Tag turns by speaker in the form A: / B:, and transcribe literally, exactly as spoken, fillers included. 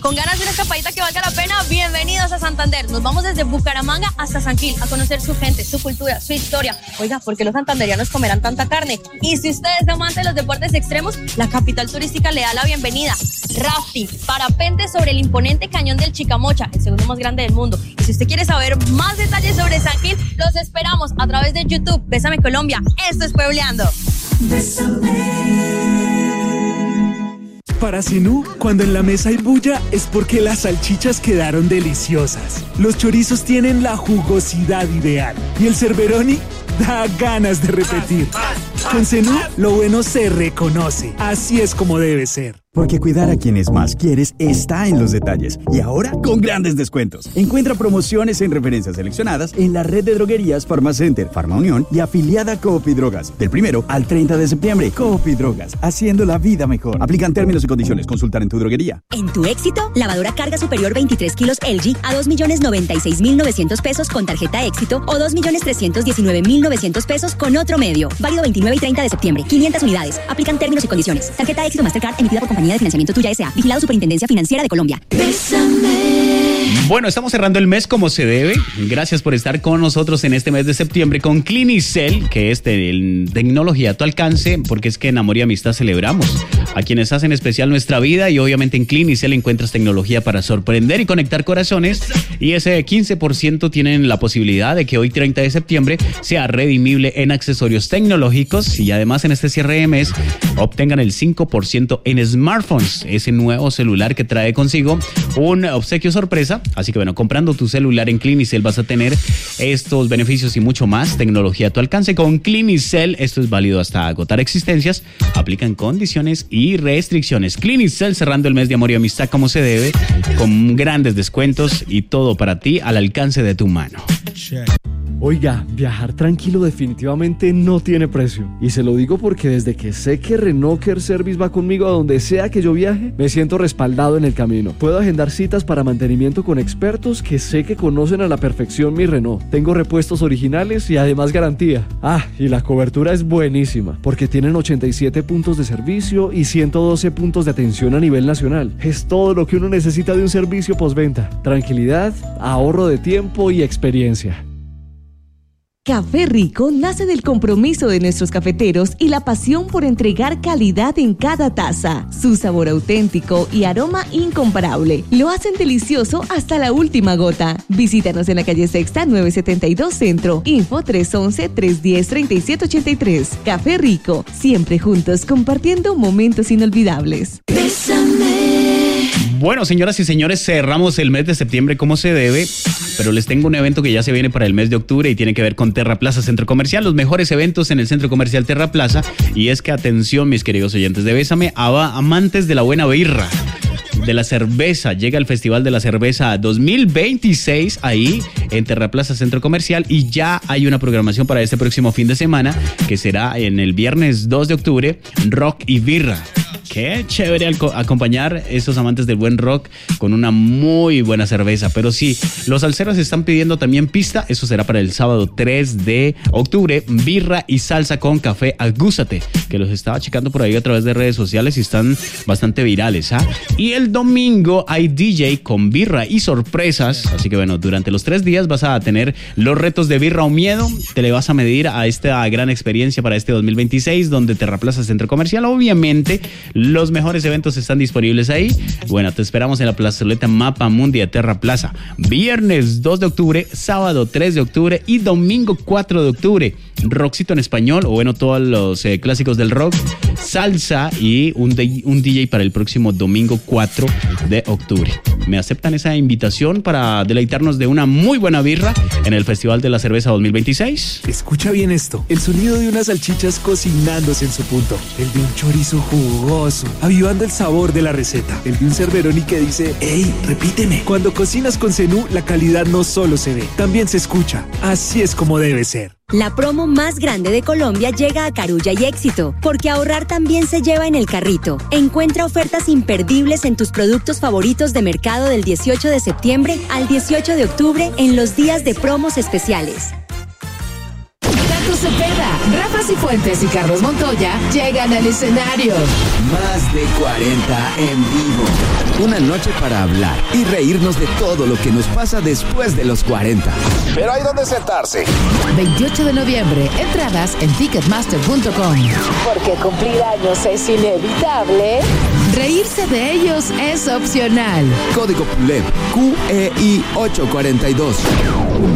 A: ¿Con ganas de una escapadita que valga la pena? Bienvenidos a Santander. Nos vamos desde Bucaramanga hasta San Gil a conocer su gente, su cultura, su historia. Oiga, ¿por qué los santanderianos comerán tanta carne? Y si usted es amante de los deportes extremos, la capital turística le da la bienvenida. Rafting, parapente sobre el imponente cañón del Chicamocha, el segundo más grande del mundo. Y si usted quiere saber más detalles sobre San Gil, los esperamos a través de YouTube. Bésame Colombia, esto es Puebleando. Bésame.
B: Para Zenú, cuando en la mesa hay bulla es porque las salchichas quedaron deliciosas. Los chorizos tienen la jugosidad ideal y el Cerberoni da ganas de repetir. Con Zenú, lo bueno se reconoce. Así es como debe ser.
C: Porque cuidar a quienes más quieres está en los detalles. Y ahora con grandes descuentos. Encuentra promociones en referencias seleccionadas en la red de droguerías Farmacenter, Farmaunión y afiliada Coop y Drogas. Del primero al treinta de septiembre, Coop y Drogas, haciendo la vida mejor. Aplican términos y condiciones. Consultar en tu droguería.
D: En Tu Éxito, lavadora carga superior veintitrés kilos L G a dos millones noventa y seis mil novecientos pesos con tarjeta Éxito o dos millones trescientos diecinueve mil novecientos pesos con otro medio. Válido veintinueve y treinta de septiembre. quinientas unidades. Aplican términos y condiciones. Tarjeta Éxito Mastercard emitida por compañía de financiamiento Tuya S A. Vigilado Superintendencia Financiera de Colombia.
E: Bésame. Bueno, estamos cerrando el mes como se debe. Gracias por estar con nosotros en este mes de septiembre con Clinicel, que es de tecnología a tu alcance, porque es que en Amor y Amistad celebramos a quienes hacen especial nuestra vida y obviamente en Clinicel encuentras tecnología para sorprender y conectar corazones y ese quince por ciento tienen la posibilidad de que hoy treinta de septiembre sea redimible en accesorios tecnológicos y además en este cierre de mes obtengan el cinco por ciento en smartphones, ese nuevo celular que trae consigo un obsequio sorpresa. Así que bueno, comprando tu celular en Clinicel vas a tener estos beneficios y mucho más. Tecnología a tu alcance con Clinicel. Esto es válido hasta agotar existencias. Aplican condiciones y restricciones. Clinicel cerrando el mes de amor y amistad como se debe, con grandes descuentos y todo para ti al alcance de tu mano.
F: Oiga, viajar tranquilo definitivamente no tiene precio. Y se lo digo porque desde que sé que Renault Care Service va conmigo a donde sea que yo viaje, me siento respaldado en el camino. Puedo agendar citas para mantenimiento con expertos que sé que conocen a la perfección mi Renault. Tengo repuestos originales y además garantía. Ah, y la cobertura es buenísima, porque tienen ochenta y siete puntos de servicio y ciento doce puntos de atención a nivel nacional. Es todo lo que uno necesita de un servicio postventa. Tranquilidad, ahorro de tiempo y experiencia.
G: Café Rico nace del compromiso de nuestros cafeteros y la pasión por entregar calidad en cada taza. Su sabor auténtico y aroma incomparable lo hacen delicioso hasta la última gota. Visítanos en la calle Sexta nueve setenta y dos Centro. Info tres once, tres diez, treinta y siete ochenta y tres. Café Rico, siempre juntos compartiendo momentos inolvidables.
E: Bésame. Bueno, señoras y señores, cerramos el mes de septiembre como se debe, pero les tengo un evento que ya se viene para el mes de octubre y tiene que ver con Terra Plaza Centro Comercial, los mejores eventos en el Centro Comercial Terra Plaza. Y es que, atención, mis queridos oyentes de Bésame, amantes de la buena birra, de la cerveza, llega el Festival de la Cerveza dos mil veintiséis ahí en Terra Plaza Centro Comercial y ya hay una programación para este próximo fin de semana que será en el viernes dos de octubre, rock y birra. Qué chévere al co- acompañar esos amantes del buen rock con una muy buena cerveza. Pero sí, los salseros están pidiendo también pista. Eso será para el sábado tres de octubre. Birra y salsa con café Agúzate, que los estaba checando por ahí a través de redes sociales y están bastante virales, ¿ah? Y el domingo hay D J con birra y sorpresas. Así que bueno, durante los tres días vas a tener los retos de birra o miedo. Te le vas a medir a esta gran experiencia para este dos mil veintiséis, donde Terra Plaza Centro Comercial, obviamente, los mejores eventos están disponibles ahí. Bueno, te esperamos en la plazoleta Mapa Mundi de Terra Plaza. Viernes dos de octubre, sábado tres de octubre y domingo cuatro de octubre. Rockcito en español, o bueno, todos los eh, clásicos del rock, salsa y un, de, un D J para el próximo domingo cuatro de octubre. ¿Me aceptan esa invitación para deleitarnos de una muy buena birra en el Festival de la Cerveza dos mil veintiséis?
B: Escucha bien esto, el sonido de unas salchichas cocinándose en su punto, el de un chorizo jugoso, avivando el sabor de la receta, el de un Cerberoni que dice, ¡ey, repíteme! Cuando cocinas con Zenú, la calidad no solo se ve, también se escucha. Así es como debe ser.
D: La promo más grande de Colombia llega a Carulla y Éxito, porque ahorrar también se lleva en el carrito. Encuentra ofertas imperdibles en tus productos favoritos de mercado del dieciocho de septiembre al dieciocho de octubre en los días de promos especiales.
G: Tato Cepeda, Rafa
H: Alejandro Cifuentes y Carlos Montoya llegan al escenario.
I: Más de cuarenta en vivo. Una noche para hablar y reírnos de todo lo que nos pasa después de los cuarenta.
J: Pero hay donde sentarse.
H: veintiocho de noviembre, entradas en ticketmaster punto com.
K: Porque cumplir años es inevitable.
H: Reírse de ellos es opcional.
I: Código P U L E B Q E I ocho cuatro dos.